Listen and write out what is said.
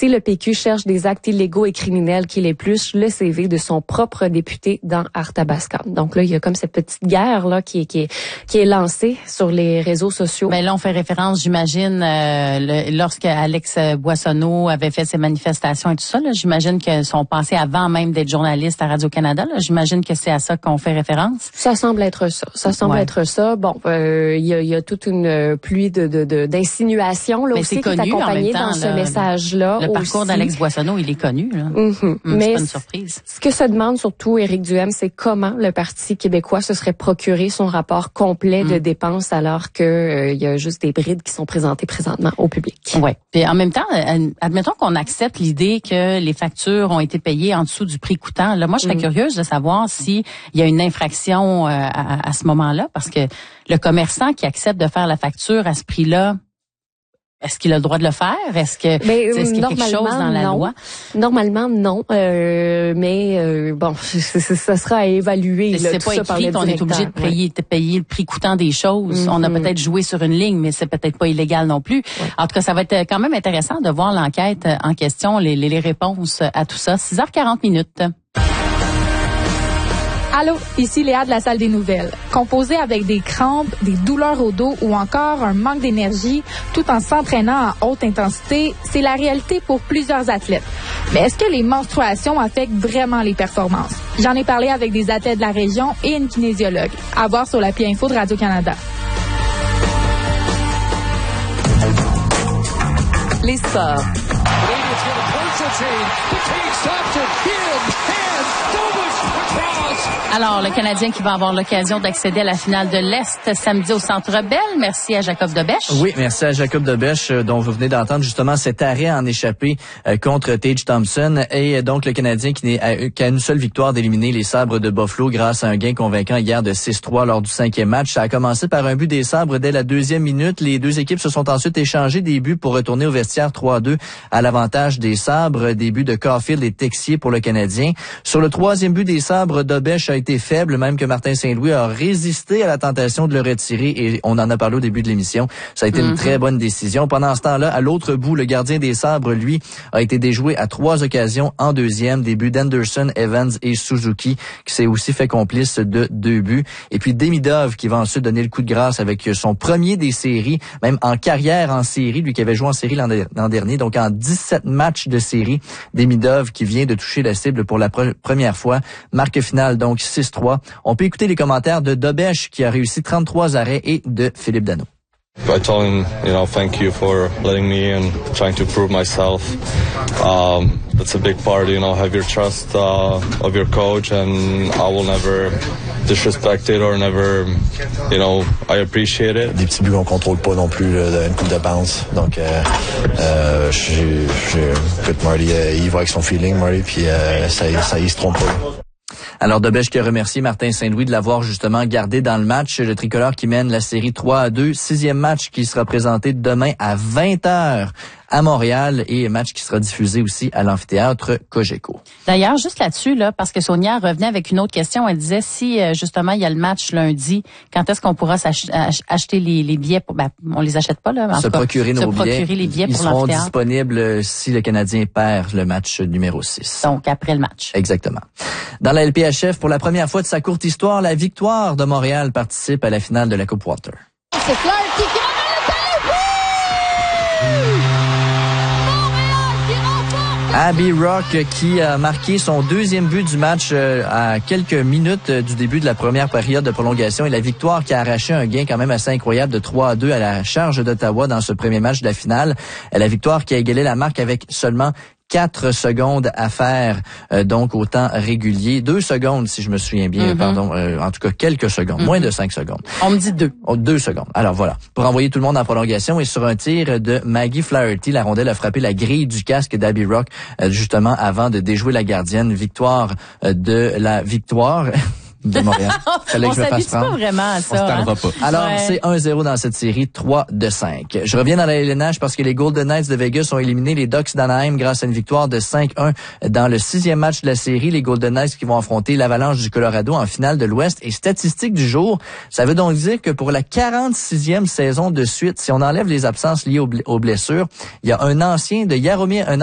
Si le PQ cherche des actes illégaux et criminels qu'il épluche le CV de son propre député dans Arthabasca. Donc là, il y a comme cette petite guerre là qui est lancée sur les réseaux sociaux. Mais là, on fait référence, j'imagine, lorsque Alex Boissonneau avait fait ses manifestations et tout ça, là, j'imagine que sont passés avant même d'être journaliste à Radio-Canada. Là, j'imagine que c'est à ça qu'on fait référence. Ça semble être ça. Ça semble être ça. Bon, il y a toute une pluie d'insinuations là, aussi qui est accompagnée dans ce message-là. Le parcours d'Alex Boissonneau, il est connu. Là. Mais c'est pas une surprise. Ce que ça demande surtout, Éric Duhem, c'est comment le Parti québécois se serait procuré son rapport complet de dépenses alors que il y a juste des brides qui sont présentées présentement au public. Ouais. Puis en même temps, admettons qu'on accepte l'idée que les factures ont été payées en dessous du prix coûtant. Là, moi, je serais curieuse de savoir s'il y a une infraction à ce moment-là, parce que le commerçant qui accepte de faire la facture à ce prix-là, est-ce qu'il a le droit de le faire? Est-ce qu'il y a quelque chose dans la loi? Normalement, non. Mais bon, ça sera à évaluer. C'est pas écrit qu'on est obligé de payer le prix coûtant des choses. On a peut-être joué sur une ligne, mais c'est peut-être pas illégal non plus. Ouais. En tout cas, ça va être quand même intéressant de voir l'enquête en question, les réponses à tout ça. 6h40. Allô, ici Léa de la salle des nouvelles. Composé avec des crampes, des douleurs au dos ou encore un manque d'énergie, tout en s'entraînant à haute intensité, c'est la réalité pour plusieurs athlètes. Mais est-ce que les menstruations affectent vraiment les performances? J'en ai parlé avec des athlètes de la région et une kinésiologue. À voir sur l'appli Info de Radio-Canada. Les sports. Alors, le Canadien qui va avoir l'occasion d'accéder à la finale de l'Est samedi au Centre Bell. Merci à Jacob Debèche. Oui, merci à Jacob Debèche, dont vous venez d'entendre justement cet arrêt en échappée contre Tage Thompson. Et donc, le Canadien qui a une seule victoire d'éliminer les Sabres de Buffalo grâce à un gain convaincant hier de 6-3 lors du 5e match. Ça a commencé par un but des Sabres dès la 2e minute. Les deux équipes se sont ensuite échangées des buts pour retourner au vestiaire 3-2 à l'avantage des Sabres. Des buts de Caulfield et Texier pour le Canadien. Sur le 3e but des Sabres, Debèche a été faible, même que Martin Saint-Louis a résisté à la tentation de le retirer et on en a parlé au début de l'émission. Ça a été une très bonne décision. Pendant ce temps-là, à l'autre bout, le gardien des Sabres, lui, a été déjoué à 3 occasions en 2e. Des buts d'Anderson, Evans et Suzuki, qui s'est aussi fait complice de 2 buts. Et puis Demidov, qui va ensuite donner le coup de grâce avec son premier des séries, même en carrière en série, lui qui avait joué en série l'an dernier, donc en 17 matchs de série. Demidov qui vient de toucher la cible pour la première fois. Marque finale, donc 6-3. On peut écouter les commentaires de Debèche qui a réussi 33 arrêts et de Philippe Danault. I told him, thank you for letting me and trying to prove myself. That's a big part, have your trust of your coach, and I will never disrespect it or never, I appreciate it. Des petits buts qu'on contrôle pas non plus, une coupe de bounce. Donc, écoute, Marty, il va avec son feeling, Marty, puis ça il se trompe pas. Alors, Debèche qui a remercié Martin Saint-Louis de l'avoir justement gardé dans le match. Le tricolore qui mène la série 3-2. 6e match qui sera présenté demain à 20h à Montréal et match qui sera diffusé aussi à l'amphithéâtre Cogeco. D'ailleurs, juste là-dessus, parce que Sonia revenait avec une autre question, elle disait si justement il y a le match lundi, quand est-ce qu'on pourra acheter les billets on les achète pas là, se procurer nos billets. Les billets Ils pour seront l'amphithéâtre. disponibles si le Canadien perd le match numéro 6. Donc après le match. Exactement. Dans la LPHF, pour la première fois de sa courte histoire, la Victoire de Montréal participe à la finale de la Coupe Walter. C'est Clark qui Abby Rock qui a marqué son 2e but du match à quelques minutes du début de la première période de prolongation et la Victoire qui a arraché un gain quand même assez incroyable de 3-2 à la charge d'Ottawa dans ce premier match de la finale. La Victoire qui a égalé la marque avec seulement 4 secondes à faire, donc au temps régulier. 2 secondes, si je me souviens bien, en tout cas quelques secondes, moins de 5 secondes. On me dit 2. 2 secondes. Alors voilà, pour envoyer tout le monde en prolongation et sur un tir de Maggie Flaherty, la rondelle a frappé la grille du casque d'Abby Rock, justement avant de déjouer la gardienne. Victoire de la Victoire de Montréal. On s'habitue pas vraiment à ça. On se tardera pas. Alors, c'est 1-0 dans cette série, 3-5. Je reviens dans la LNH parce que les Golden Knights de Vegas ont éliminé les Ducks d'Anaheim grâce à une victoire de 5-1 dans le 6e match de la série. Les Golden Knights qui vont affronter l'Avalanche du Colorado en finale de l'Ouest. Et statistique du jour, ça veut donc dire que pour la 46e saison de suite, si on enlève les absences liées aux blessures, il y a un ancien de Jaromir